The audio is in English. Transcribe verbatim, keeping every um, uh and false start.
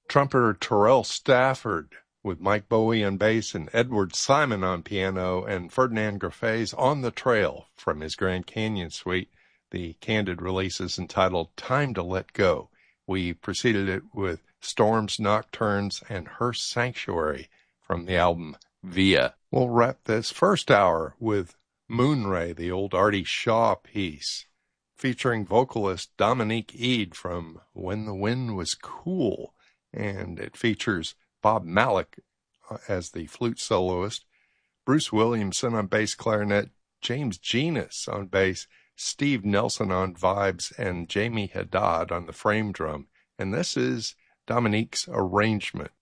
trumpeter Terrell Stafford with Mike Bowie on bass and Edward Simon on piano, and Ferdinand Greffes On the Trail from his Grand Canyon suite. The Candid release is entitled Time to Let Go. We preceded it with Storms, Nocturnes, and Her Sanctuary from the album Via. We'll wrap this first hour with Moonray, the old Artie Shaw piece, featuring vocalist Dominique Eade from When the Wind Was Cool, and it features Bob Malik as the flute soloist, Bruce Williamson on bass clarinet, James Genus on bass, Steve Nelson on vibes, and Jamie Haddad on the frame drum. And this is Dominique's arrangement.